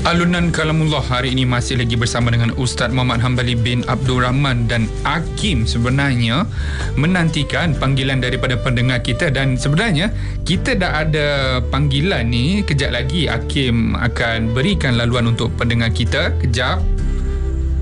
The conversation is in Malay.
Alunan Kalamullah hari ini masih lagi bersama dengan Ustaz Muhammad Hambali bin Abdul Rahman, dan Hakim sebenarnya menantikan panggilan daripada pendengar kita, dan sebenarnya kita dah ada panggilan ni. Kejap lagi Hakim akan berikan laluan untuk pendengar kita. Kejap.